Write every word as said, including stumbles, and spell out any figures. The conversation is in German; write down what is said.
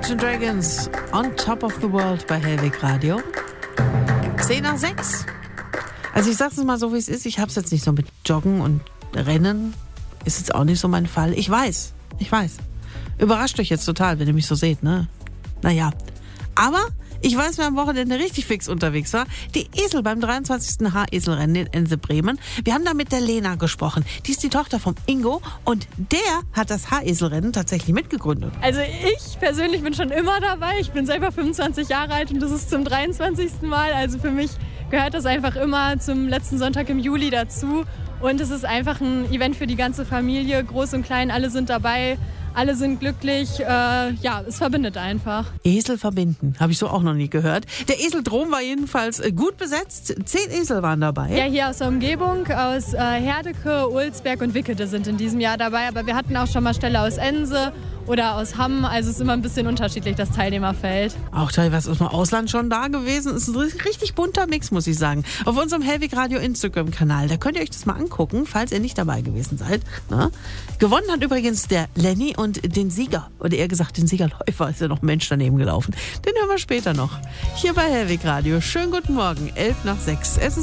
Imagine Dragons, On Top of the World bei Hellweg Radio. zehn nach sechs. Also ich sag's es mal so, wie es ist. Ich hab's jetzt nicht so mit Joggen und Rennen. Ist jetzt auch nicht so mein Fall. Ich weiß, ich weiß. Überrascht euch jetzt total, wenn ihr mich so seht, ne? Naja. Aber ich weiß, wer am Wochenende richtig fix unterwegs war. Die Esel beim dreiundzwanzigsten Haar-Esel-Rennen in Ense-Bremen. Wir haben da mit der Lena gesprochen. Die ist die Tochter vom Ingo und der hat das Haar-Esel-Rennen tatsächlich mitgegründet. Also ich persönlich bin schon immer dabei. Ich bin selber fünfundzwanzig Jahre alt und das ist zum dreiundzwanzigsten Mal. Also für mich gehört das einfach immer zum letzten Sonntag im Juli dazu. Und es ist einfach ein Event für die ganze Familie. Groß und klein, alle sind dabei. Alle sind glücklich. Äh, ja, es verbindet einfach. Esel verbinden, habe ich so auch noch nie gehört. Der Eseldrom war jedenfalls gut besetzt. Zehn Esel waren dabei. Ja, hier aus der Umgebung, aus äh, Herdecke, Ulsberg und Wickede sind in diesem Jahr dabei. Aber wir hatten auch schon mal Ställe aus Ense oder aus Hamm. Also es ist immer ein bisschen unterschiedlich, das Teilnehmerfeld. Auch teilweise aus dem Ausland schon da gewesen. Es ist ein richtig bunter Mix, muss ich sagen. Auf unserem Hellweg Radio Instagram-Kanal, da könnt ihr euch das mal angucken, falls ihr nicht dabei gewesen seid. Na? Gewonnen hat übrigens der Lenny und den Sieger, oder eher gesagt den Siegerläufer, ist ja noch ein Mensch daneben gelaufen. Den hören wir später noch. Hier bei Hellweg Radio. Schönen guten Morgen, elf nach sechs. Es ist